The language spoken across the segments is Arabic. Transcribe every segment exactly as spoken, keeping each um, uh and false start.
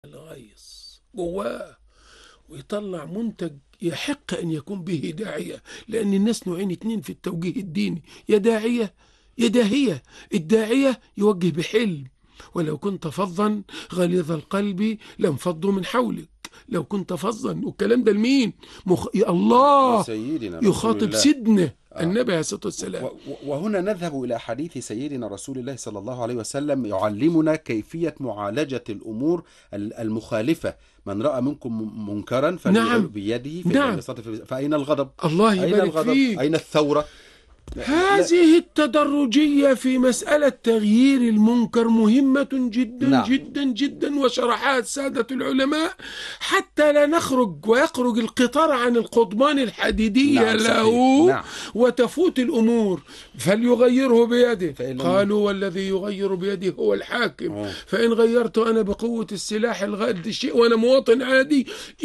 الغيظ جواه ويطلع منتج يحق أن يكون به داعية، لأن الناس نوعين اتنين في التوجيه الديني، يا داعية يا داهية. الداعية يوجه بحلم، ولو كنت فظا غليظ القلب لانفضوا من حولك. لو كنت فظا، والكلام ده لمين؟ مخ... يا الله لسيدنا رسول يخاطب الله. سيدنا آه. النبي عليه الصلاة والسلام. و- و- وهنا نذهب إلى حديث سيدنا رسول الله صلى الله عليه وسلم يعلمنا كيفية معالجة الأمور ال- المخالفة. من رأى منكم منكرا فليغير نعم. بيده، فإن نعم. لم يستطع ف- فأين الغضب؟ الله أين يبارك الغضب؟ فيك. أين الثورة؟ لا. هذه التدرجية في مسألة تغيير المنكر مهمة جدا نعم. جدا جدا، وشرحها السادة العلماء حتى لا نخرج ويخرج القطار عن القضبان الحديدية نعم، له. صحيح. نعم. وتفوت الأمور. فليغيره بيده، فإن لم- قالوا والذي يغير بيده هو الحاكم. أوه. فإن غيرت أنا بقوة السلاح الغاد الشيء وأنا مواطن عادي،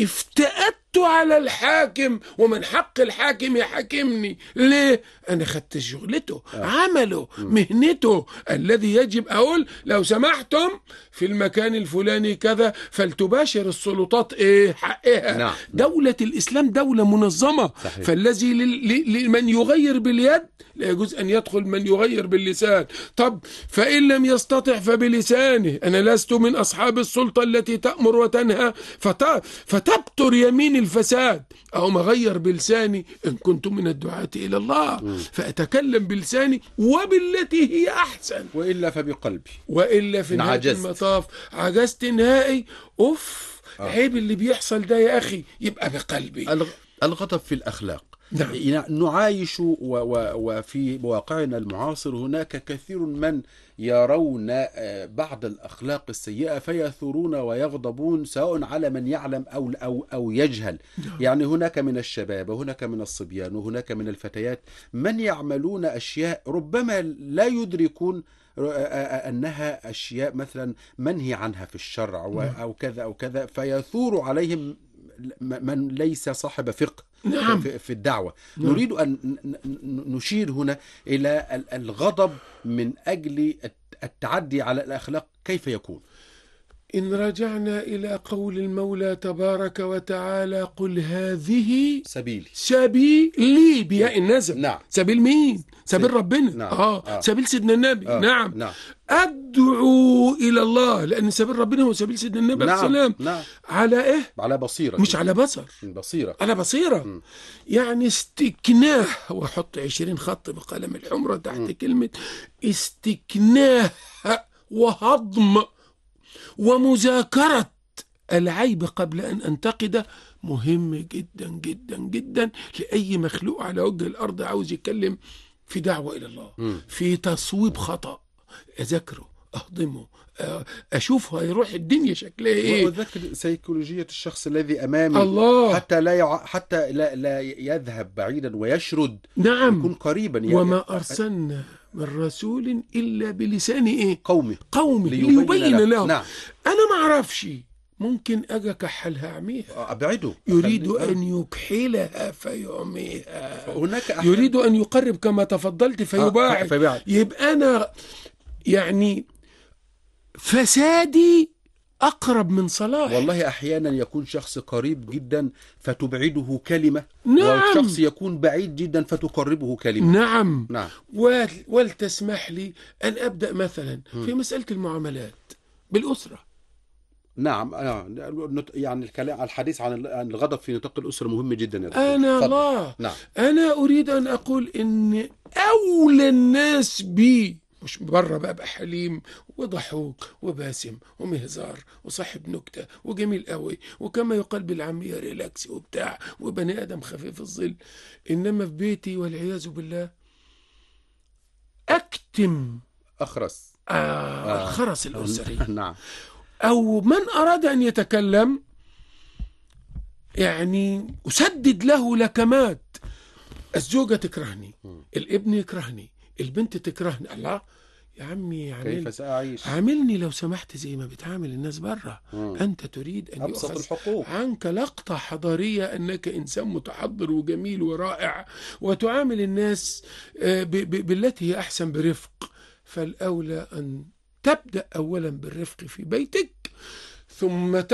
افتأت على الحاكم، ومن حق الحاكم يحاكمني. ليه؟ أنا خدت شغلته، آه. عمله، مهنته، الذي يجب أقول لو سمحتم في المكان الفلاني كذا فلتباشر السلطات إيه حقها. نعم. دولة الإسلام دولة منظمة. صحيح. فالذي لل- ل- لمن يغير باليد لا يجوز أن يدخل من يغير باللسان. طب فإن لم يستطع فبلسانه. أنا لست من أصحاب السلطة التي تأمر وتنهى فت... فتبطر يمين الفساد، أو مغير بلساني إن كنت من الدعاة إلى الله. م. فأتكلم بلساني وبالتي هي أحسن، وإلا فبقلبي. وإلا في نهاية عجزت. المطاف عجزت نهائي. أوف، آه. عيب اللي بيحصل ده يا أخي. يبقى بقلبي. الغ- الغضب في الأخلاق. نعم. نعايش و- و- وفي واقعنا المعاصر هناك كثير من يرون آه، بعض الأخلاق السيئة فيثورون ويغضبون، سواء على من يعلم أو أو أو يجهل. نعم. يعني هناك من الشباب وهناك من الصبيان وهناك من الفتيات من يعملون أشياء ربما لا يدركون أنها أشياء مثلا منهي عنها في الشرع و- أو كذا أو كذا، فيثور عليهم من ليس صاحب فقه نعم. في في الدعوة. نعم. نريد أن ن- ن- نشير هنا إلى ال- الغضب من أجل التعدي على الأخلاق كيف يكون؟ إن رجعنا إلى قول المولى تبارك وتعالى قل هذه سبيلي. سبيلي بياء النزم. نعم. سبيل مين؟ سبيل ربنا. نعم. آه. آه. سبيل سيدنا النبي. آه. نعم. نعم. أدعو إلى الله، لأن سبيل ربنا هو سبيل سيدنا النبي عليه نعم. السلام. نعم. على إيه؟ على بصيرة. مش على بصر، بصيرة. على بصيرة. م. يعني استكناه، وحط عشرين خط بقلم الحمرة تحت م. كلمة استكناه وهضم ومذاكرة العيب قبل أن أنتقده مهم جدا جدا جدا لأي مخلوق على وجه الأرض عاوز يتكلم في دعوة إلى الله، م. في تصويب خطأ. أذكره، أهضمه، أشوف هيروح الدنيا شكلها إيه. وأذكر سيكولوجية الشخص الذي أمامي الله. حتى لا يع... حتى لا... لا يذهب بعيدا ويشرد. نعم. يكون قريبا يعني. وما أرسلنا من رسول إلا بلسان إيه؟ قومي قومي ليبين ليبين له. له. نعم. أنا ما أعرفش، ممكن أجا كحلها أعميها. أبعده. يريد أخلي- أن يكحلها فيعميها. هناك أحيان... يريد أن يقرب كما تفضلت فيباعد. آه، فيباعد. يبقى أنا يعني فسادي أقرب من صلاح. والله أحيانا يكون شخص قريب جدا فتبعده كلمة. نعم. وشخص يكون بعيد جدا فتقربه كلمة. نعم. نعم. ول- ولتسمح لي أن أبدأ مثلا في مسألة المعاملات بالأسرة. نعم. آه، يعني الكلام الحديث عن عن الغضب في نطاق الأسرة مهم جدا يا دكتور. أنا اتفضل. الله. نعم. أنا أريد أن أقول إن أولى الناس بي، مش بره بقى، بقى حليم وضحوك وباسم ومهزار وصاحب نكتة وجميل قوي، وكما يقال بالعامية ريلاكس وبتاع، وبني آدم خفيف الظل. إنما في بيتي والعياذ بالله أكتم أخرس. آه آه. الخرس الأسري. نعم. أو من أراد أن يتكلم يعني أسدد له لكمات. الزوجة تكرهني، الابن يكرهني، البنت تكرهني. الله يا عمي، عامل كيف سأعيش؟ عاملني لو سمحت زي ما بتعامل الناس بره. أنت تريد أن أبسط يؤخذ الحقوق عنك لقطة حضارية أنك إنسان متحضر وجميل ورائع، وتعامل الناس آه، ب- ب- بالتي هي أحسن برفق. فالأولى أن تبدأ أولا بالرفق في بيتك، ثم